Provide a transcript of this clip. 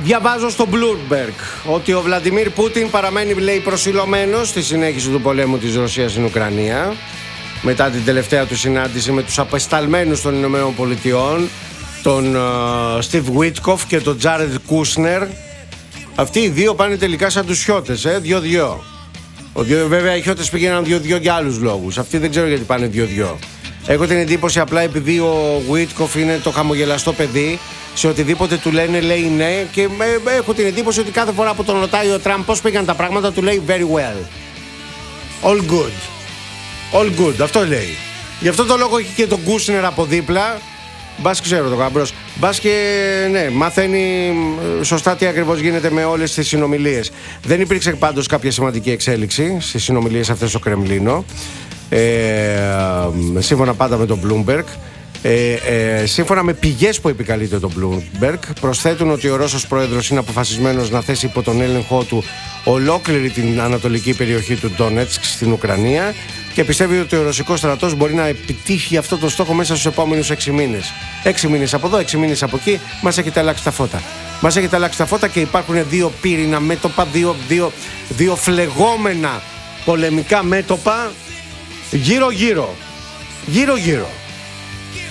Διαβάζω στο Bloomberg ότι ο Βλαντιμίρ Πούτιν παραμένει, λέει, προσιλωμένος στη συνέχιση του πολέμου της Ρωσίας στην Ουκρανία μετά την τελευταία του συνάντηση με τους απεσταλμένους των Ηνωμένων Πολιτειών, τον Στιβ Βίτκοφ και τον Τζάρετ Κούσνερ. Αυτοί οι δύο πάνε τελικά σαν τους χιώτες, 2-2. Βέβαια οι χιώτες πήγαιναν 2-2 για άλλους λόγους. Αυτοί δεν ξέρω γιατί πάνε 2-2. Έχω την εντύπωση απλά επειδή ο Βίτκοφ είναι το χαμογελαστό παιδί, σε οτιδήποτε του λένε λέει ναι, και έχω την εντύπωση ότι κάθε φορά που τον ρωτάει ο Τραμπ πώς πήγαν τα πράγματα του λέει very well. All good. All good, αυτό λέει. Γι' αυτό το λόγο έχει και τον Κούσνερ από δίπλα. Μπας ξέρω το γαμπρός. Μπας και ναι, μαθαίνει σωστά τι ακριβώς γίνεται με όλες τις συνομιλίες. Δεν υπήρξε πάντως κάποια σημαντική εξέλιξη στις συνομιλίες αυτές στο Κρεμλίνο, σύμφωνα πάντα με τον Bloomberg. Σύμφωνα με πηγές που επικαλείται το Bloomberg, προσθέτουν ότι ο Ρώσος πρόεδρος είναι αποφασισμένος να θέσει υπό τον έλεγχό του ολόκληρη την ανατολική περιοχή του Ντόνετσκ στην Ουκρανία και πιστεύει ότι ο ρωσικός στρατός μπορεί να επιτύχει αυτό το στόχο μέσα στους επόμενους 6 μήνες. 6 μήνες από εδώ, 6 μήνες από εκεί, μας έχετε αλλάξει τα φώτα. Μας έχετε αλλάξει τα φώτα και υπάρχουν δύο πύρινα μέτωπα, δύο φλεγόμενα πολεμικά μέτωπα γύρω-γύρω.